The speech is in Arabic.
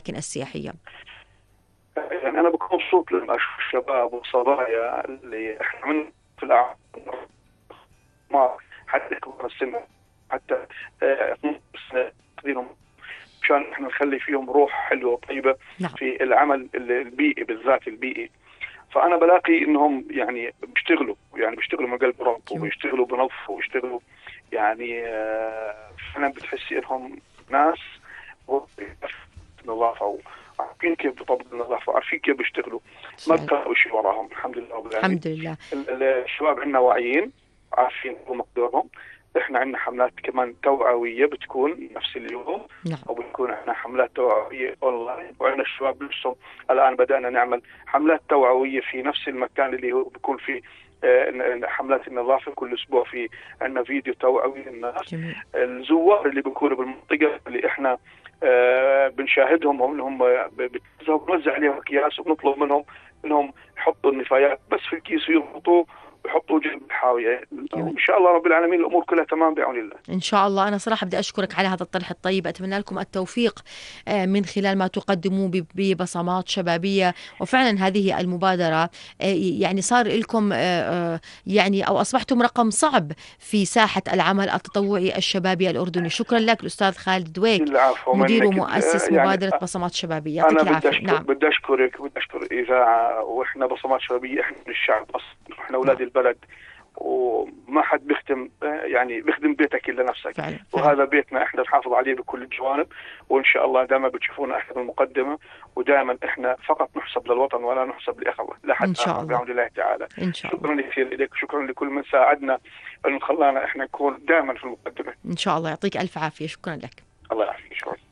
الأماكن السياحية؟ يعني أنا بكون مبسوط لما أشوف الشباب والصبايا اللي إحنا من في الأعمار، حتى كبار السن، حتى 12 سنة تقديرهم، مشان إحنا نخلي فيهم روح حلوة وطيبة نعم. في العمل البيئي، بالذات البيئي. فأنا بلاقي إنهم يعني بيشتغلوا من قلب رب، وبيشتغلوا بنظف، وبيشتغلوا يعني فعلا بتحسي إنهم ناس نظافة، وعارفين كيف بيطبقوا النظافة، وعارفين كيف بيشتغلوا، ما بتلاقوا شيء وراهم. الحمد لله رب العالمين. الحمد لله. الشباب عندنا واعيين، عارفين مقدورهم. احنا عندنا حملات كمان توعوية بتكون نفس اليوم، نعم. او بتكون عندنا حملات توعوية اونلاين، وعندنا الشباب نفسهم الان بدأنا نعمل حملات توعوية في نفس المكان اللي هو بيكون فيه حملات النظافة. كل اسبوع في عندنا فيديو توعوي للناس. جميل. الزوار اللي بيكونوا بالمنطقة اللي احنا بنشاهدهم، هم اللي هم بنوزع عليهم اكياس، وبنطلب منهم انهم يحطوا النفايات بس في الكيس ويربطوه ويحطوا جنب الحاوية. وإن شاء الله رب العالمين الأمور كلها تمام بعون الله. إن شاء الله. أنا صراحة بدي أشكرك على هذا الطرح الطيب، أتمنى لكم التوفيق من خلال ما تقدموه ببصمات شبابية. وفعلا هذه المبادرة يعني صار لكم يعني أو أصبحتم رقم صعب في ساحة العمل التطوعي الشبابي الأردني. شكرا لك الأستاذ خالد دويك، العفو مدير منك. ومؤسس يعني مبادرة بصمات شبابية. أنا يعطيك العافية. نعم. بدي أشكر الإذاعة، وإحنا بصمات شبابية، إحنا من الشعب أصلا، إحنا أولاد نعم. البلد، وما حد بيخدم يعني بيخدم بيتك إلا نفسك. فعلا. وهذا بيتنا، إحنا نحافظ عليه بكل الجوانب. وإن شاء الله دائما بتشوفونا إحنا بالمقدمة، ودائما إحنا فقط نحسب للوطن ولا نحسب لأحد إن شاء آخر الله. بعون الله تعالى. إن شاء الله. شكرا كثير لك، وشكرا لكل من ساعدنا أن خلانا إحنا نكون دائما في المقدمة. إن شاء الله. يعطيك ألف عافية. شكرا لك. الله يعافيك. شكرا.